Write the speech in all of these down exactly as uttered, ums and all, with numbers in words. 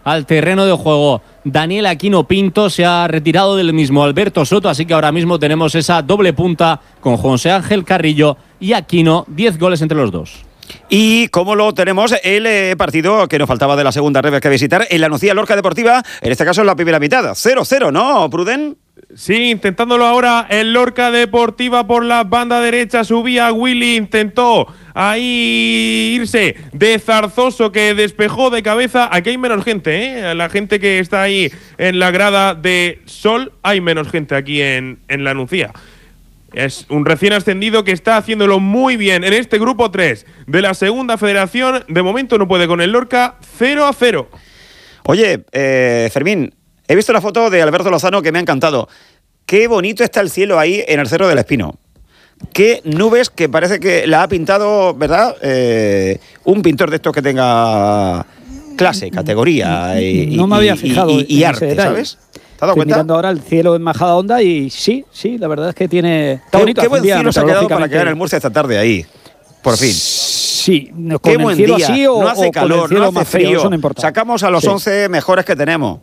al terreno de juego. Daniel Aquino Pinto se ha retirado del mismo Alberto Soto, así que ahora mismo tenemos esa doble punta con José Ángel Carrillo y Aquino, diez goles entre los dos. Y como lo tenemos, el eh, partido que nos faltaba de la segunda revés que visitar, en la Nucía Lorca Deportiva, en este caso en la primera mitad, cero cero, ¿no, Pruden? Sí, intentándolo ahora el Lorca Deportiva por la banda derecha, subía Willy, intentó ahí irse de Zarzoso, que despejó de cabeza. Aquí hay menos gente, ¿eh? La gente que está ahí en la grada de Sol, hay menos gente aquí en, en la Nucía. Es un recién ascendido que está haciéndolo muy bien en este grupo tres de la segunda federación. De momento no puede con el Lorca, cero a cero. Oye, eh, Fermín, he visto la foto de Alberto Lozano que me ha encantado. Qué bonito está el cielo ahí en el Cerro del Espino. Qué nubes, que parece que la ha pintado, ¿verdad? Eh, un pintor de estos que tenga clase, categoría y, no me había fijado y, y, y arte, detalle. ¿sabes? ¿Te has dado Estoy cuenta? mirando ahora el cielo en Majadahonda y sí, sí, la verdad es que tiene... Está Qué, bonito. qué buen día, cielo se ha quedado para meteorológicamente. quedar en el Murcia esta tarde ahí, por fin. Sí, con Qué el buen cielo día, así o, no hace o calor, con el cielo no hace más frío, frío. eso no importa. Sacamos a los Sí. once mejores que tenemos.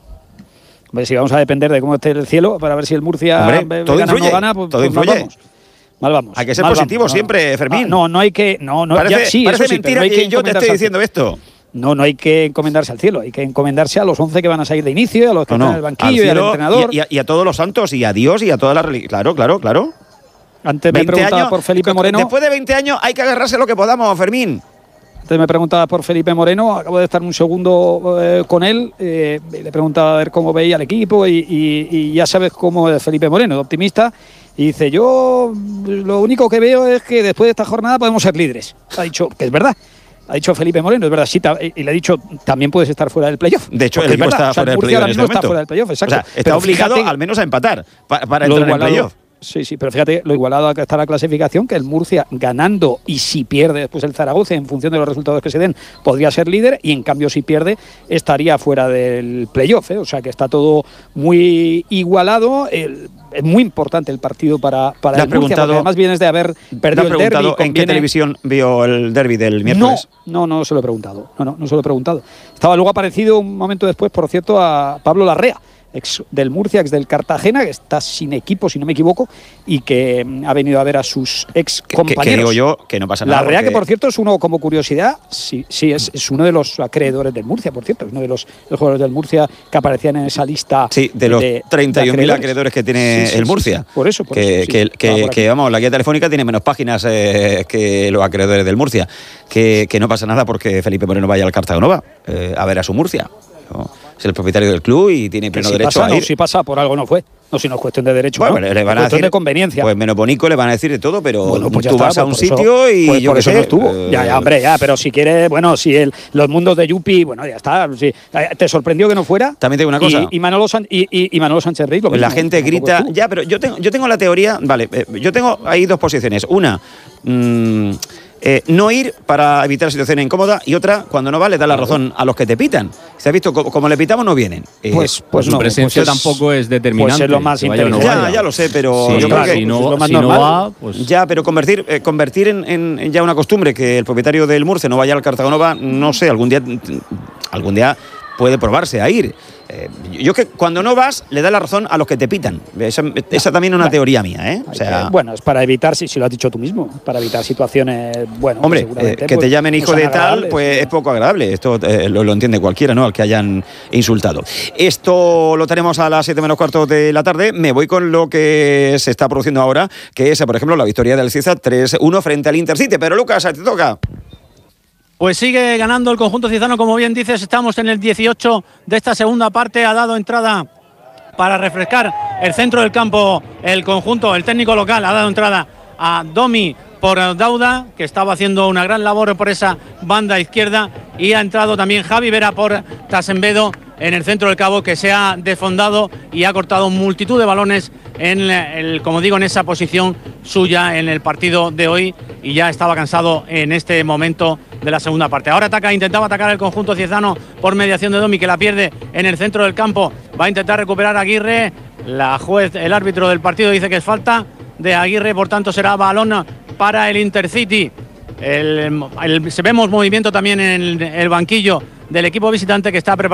Hombre, si vamos a depender de cómo esté el cielo para ver si el Murcia Hombre, ve- todo gana o influye, no gana, pues, todo pues mal influye. vamos. Mal vamos. Hay que ser mal positivo vamos, siempre, no. Fermín. Ah, no, no hay que... No, no, Parece, ya, sí, parece eso sí, mentira pero no hay que, que yo te encomendarse estoy al diciendo esto. No, no hay que encomendarse al cielo, hay que encomendarse a los once que van a salir de inicio, a los que No, no, están en el banquillo al y al cielo entrenador. Y a, y a todos los santos y a Dios y a toda la religión. Claro, claro, claro. Antes me preguntaba por Felipe Moreno. Después de veinte años hay que agarrarse lo que podamos, Fermín. Antes me preguntaba por Felipe Moreno, acabo de estar un segundo eh, con él, eh, le preguntaba a ver cómo veía el equipo y, y, y ya sabes cómo es Felipe Moreno, de optimista, y dice, yo lo único que veo es que después de esta jornada podemos ser líderes. Ha dicho que es verdad. Ha dicho Felipe Moreno, es verdad, sí, y le ha dicho, también puedes estar fuera del playoff. De hecho, el Porque es equipo verdad, está o sea, fuera del Murcia playoff ahora en este mismo está momento. fuera del playoff, exacto. O sea, está Pero obligado fíjate, al menos a empatar para, para lo entrar en igualado- playoff. Sí, sí, pero fíjate lo igualado que está la clasificación, que el Murcia ganando y si pierde después el Zaragoza en función de los resultados que se den podría ser líder y en cambio si pierde estaría fuera del playoff, ¿eh? O sea que está todo muy igualado. El, es muy importante el partido para, para ¿Le el has Murcia, porque preguntado- además vienes de haber ¿Te has perdido el derbi. preguntado en qué conviene- televisión vio el derbi del no, miércoles? no, no se lo he preguntado. No, no, no se lo he preguntado. Estaba luego aparecido un momento después, por cierto, a Pablo Larrea, ex del Murcia, ex del Cartagena, que está sin equipo, si no me equivoco, y que mm, ha venido a ver a sus ex Que, que- que compañeros. digo yo que no pasa nada. Larrea, porque- que por cierto es uno, como curiosidad, sí, sí es, es uno de los acreedores del Murcia, por cierto, es uno de los, los jugadores del Murcia que aparecían en esa lista. Sí, de los treinta y un mil acreedores que tiene Sí, sí, el sí, Murcia. sí. Por eso, por que, eso, sí, que, estaba que, por aquí. que, vamos, la guía telefónica tiene menos páginas eh, que los acreedores del Murcia. Que, que no pasa nada porque Felipe Moreno vaya al Cartagonova eh, a ver a su Murcia. ¿No? Es el propietario del club y tiene Que pleno si derecho pasa, a ir. no, si pasa, por algo no fue. No, si no es cuestión de derecho, Bueno, no. le van es a cuestión decir, de conveniencia. Pues menos bonico le van a decir de todo, pero Bueno, pues ya tú está, vas a pues un por sitio eso- y pues yo por qué eso sé. no estuvo. eh, Ya, ya, hombre, ya, pero si quiere, bueno, si el, los mundos de Yupi, bueno, ya está. Si, ¿te sorprendió que no fuera? También te digo una cosa. Y, y Manolo, San- y, y, y Manolo Sánchez Rey, lo Pues la mismo, gente tampoco grita, estuvo. ya, pero yo tengo, yo tengo la teoría, vale, eh, yo tengo ahí dos posiciones. Una, mmm, eh, no ir para evitar situaciones incómodas, y otra, cuando no va, le da la razón a los que te pitan. Se ha visto, como, como le pitamos, no vienen. Eh, Pues, Pues pues su no, presencia pues es- tampoco es determinante. pues es lo más que vaya o no inteligente. ya, vaya. ya lo sé, pero Sí, yo creo claro, que... si no, pues es lo más si no normal. va, pues Ya, pero convertir, eh, convertir en, en- en ya una costumbre que el propietario del Murcia no vaya al Cartagonova, no sé, algún día, algún día puede probarse a ir. Eh, yo que cuando no vas, le da la razón a los que te pitan. Esa, esa también es una Bueno, teoría mía, ¿eh? O sea, Eh, bueno, es para evitar, si, si lo has dicho tú mismo, para evitar situaciones, bueno, hombre, eh, seguramente, que te pues, llamen no hijo son de tal, agradables. pues es poco agradable. Esto eh, lo, lo entiende cualquiera, ¿no? Al que hayan insultado. Esto lo tenemos a las siete menos cuarto de la tarde. Me voy con lo que se está produciendo ahora, que es, por ejemplo, la victoria del Cieza tres uno frente al Intercity. Pero, Lucas, te toca. Pues sigue ganando el conjunto ciezano, como bien dices, estamos en el dieciocho de esta segunda parte, ha dado entrada para refrescar el centro del campo el conjunto, el técnico local ha dado entrada a Domi por Dauda, que estaba haciendo una gran labor por esa banda izquierda, y ha entrado también Javi Vera por Tasembedo en el centro del campo, que se ha desfondado y ha cortado multitud de balones en el, como digo, en esa posición suya en el partido de hoy, y ya estaba cansado en este momento de la segunda parte. Ahora ataca, intentaba atacar el conjunto ciezano por mediación de Domi, que la pierde en el centro del campo. Va a intentar recuperar a Aguirre. La juez, el árbitro del partido, dice que es falta de Aguirre, por tanto será balón para el Intercity. El, el, se vemos movimiento también en el, el banquillo del equipo visitante, que está preparado